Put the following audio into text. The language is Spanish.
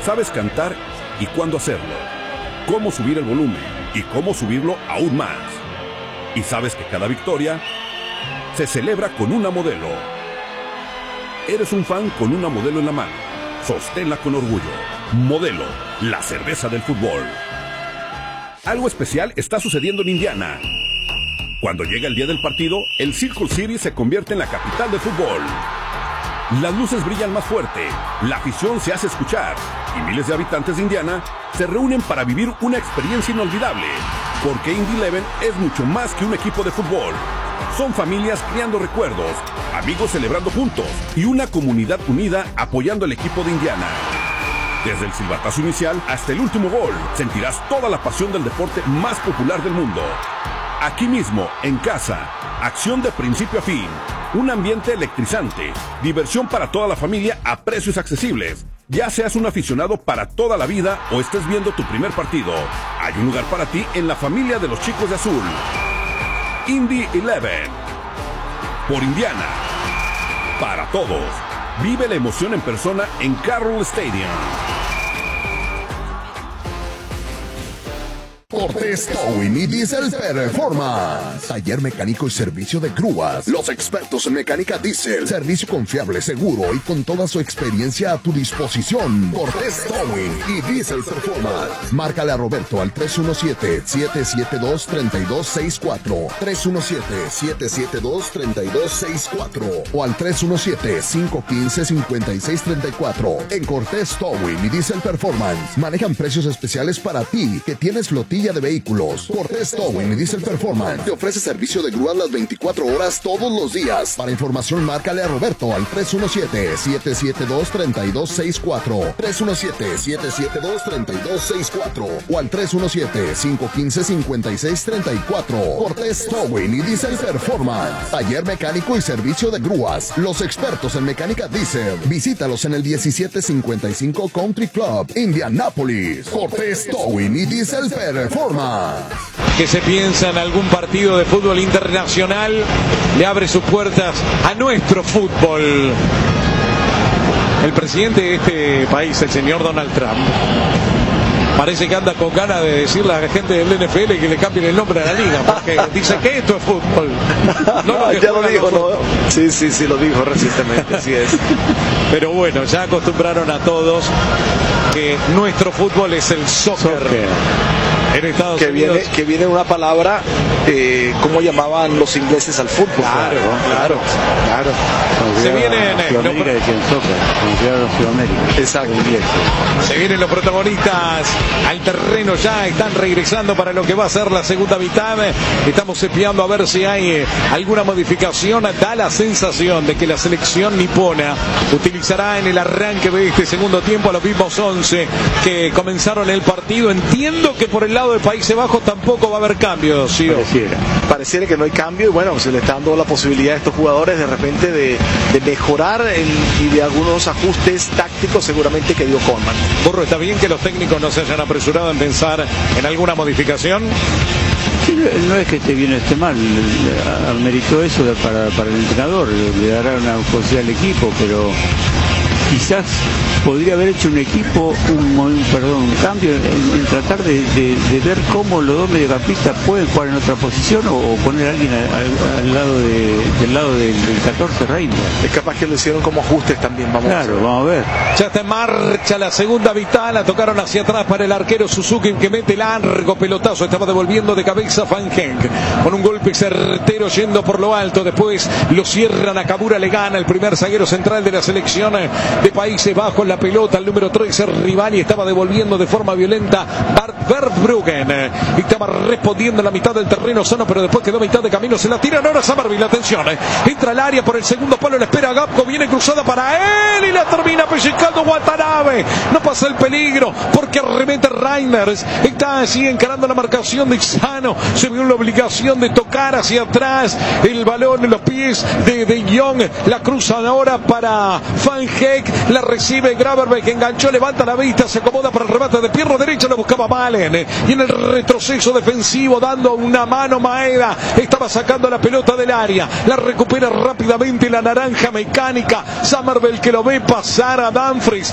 Sabes cantar y cuándo hacerlo, cómo subir el volumen y cómo subirlo aún más. Y sabes que cada victoria se celebra con una Modelo. Eres un fan con una Modelo en la mano. Sosténla con orgullo. Modelo, la cerveza del fútbol. Algo especial está sucediendo en Indiana. Cuando llega el día del partido, el Circle City se convierte en la capital del fútbol. Las luces brillan más fuerte, la afición se hace escuchar y miles de habitantes de Indiana se reúnen para vivir una experiencia inolvidable. Porque Indy 11 es mucho más que un equipo de fútbol. Son familias creando recuerdos, amigos celebrando juntos y una comunidad unida apoyando al equipo de Indiana. Desde el silbatazo inicial hasta el último gol, sentirás toda la pasión del deporte más popular del mundo. Aquí mismo, en casa, acción de principio a fin, un ambiente electrizante, diversión para toda la familia a precios accesibles. Ya seas un aficionado para toda la vida o estés viendo tu primer partido, hay un lugar para ti en la familia de los chicos de azul. Indy 11. Por Indiana. Para todos. Vive la emoción en persona en Carroll Stadium. Cortés Towing y Diesel Performance. Taller mecánico y servicio de grúas. Los expertos en mecánica diésel. Servicio confiable, seguro y con toda su experiencia a tu disposición. Cortés Towing y Diesel Performance. Márcale a Roberto al 317-772-3264. 317-772-3264. O al 317-515-5634. En Cortés Towing y Diesel Performance manejan precios especiales para ti que tienes flotilla de vehículos. Cortés Towing y Diesel Performance te ofrece servicio de grúas las 24 horas todos los días. Para información, márcale a Roberto al 317-772-3264. 317-772-3264 o al 317-515-5634. Cortés Towing y Diesel Performance. Taller mecánico y servicio de grúas. Los expertos en mecánica diesel. Visítalos en el 1755 Country Club, Indianápolis. Cortés Towing y Diesel Performance. Que se piensa en algún partido de fútbol internacional, le abre sus puertas a nuestro fútbol. El presidente de este país, el señor Donald Trump, parece que anda con ganas de decirle a la gente del NFL que le cambien el nombre a la liga, porque dice que esto es fútbol. No, ya lo dijo, ¿no? Sí, lo dijo recientemente, así es. Pero bueno, ya acostumbraron a todos que nuestro fútbol es el soccer. En Estados Unidos. Que viene una palabra, ¿cómo llamaban los ingleses al fútbol? Claro. Se vienen Exacto. Se vienen los protagonistas al terreno, ya están regresando para lo que va a ser la segunda mitad. Estamos espiando a ver si hay alguna modificación. Da la sensación de que la selección nipona utilizará en el arranque de este segundo tiempo a los mismos 11 que comenzaron el partido. Entiendo que por el lado de Países Bajos tampoco va a haber cambios, ¿sí? Pareciera que no hay cambio y bueno, se le está dando la posibilidad a estos jugadores de repente de mejorar y de algunos ajustes tácticos seguramente que dio Coleman. Burro, ¿está bien que los técnicos no se hayan apresurado en pensar en alguna modificación? Sí, no es que esté bien o esté mal, ameritó eso para el entrenador, le dará una posibilidad al equipo, pero quizás podría haber hecho un equipo, un cambio en tratar de ver cómo los dos mediocampistas pueden jugar en otra posición o poner a alguien del lado del 14 Reina. Es capaz que lo hicieron como ajustes también, vamos a ver. Ya está en marcha la segunda mitad, la tocaron hacia atrás para el arquero Suzuki que mete largo pelotazo, estaba devolviendo de cabeza Van Henk con un golpe certero yendo por lo alto, después lo cierran, Nakamura le gana el primer zaguero central de la selección de Países Bajos, la pelota al número 13 Rivali estaba devolviendo de forma violenta Bart Verbruggen, estaba respondiendo en la mitad del terreno sano, pero después quedó mitad de camino, se la tiran ahora Somerville, atención, entra al área por el segundo palo, la espera Gapco, viene cruzada para él y la termina pellizcando Watanabe, no pasa el peligro porque arremete Reinders, está así encarando la marcación de Xano, se vio la obligación de tocar hacia atrás el balón en los pies de Jong, la cruzan ahora para Van Henk, la recibe Graverbeck, enganchó, levanta la vista, se acomoda para el remate de pierna derecha, lo buscaba Malen, y en el retroceso defensivo dando una mano Maeda, estaba sacando la pelota del área, la recupera rápidamente la naranja mecánica, Somerville que lo ve pasar a Dumfries,